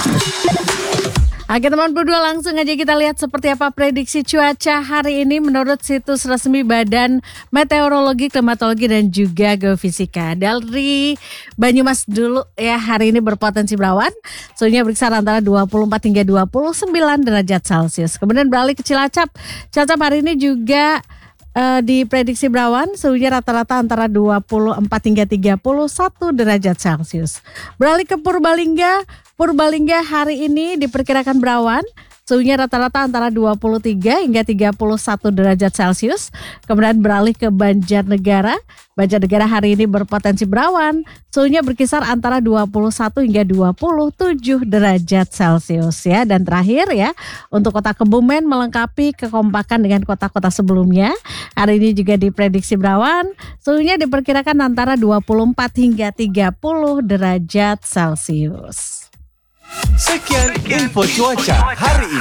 Oke teman berdua, langsung aja kita lihat seperti apa prediksi cuaca hari ini menurut situs resmi Badan Meteorologi, Klimatologi dan juga Geofisika. Dari Banyumas dulu ya, hari ini berpotensi berawan, suhunya berkisar antara 24 hingga 29 derajat Celcius. Kemudian beralih ke Cilacap. Cilacap hari ini juga diprediksi berawan, suhunya rata-rata antara 24 hingga 31 derajat Celcius. Beralih ke Purbalingga. Purbalingga hari ini diperkirakan berawan, suhunya rata-rata antara 23 hingga 31 derajat Celcius. Kemudian beralih ke Banjarnegara. Banjarnegara hari ini berpotensi berawan, suhunya berkisar antara 21 hingga 27 derajat Celcius ya. Dan terakhir ya, untuk kota Kebumen melengkapi kekompakan dengan kota-kota sebelumnya. Hari ini juga diprediksi berawan, suhunya diperkirakan antara 24 hingga 30 derajat Celcius. Sekian info cuaca hari ini.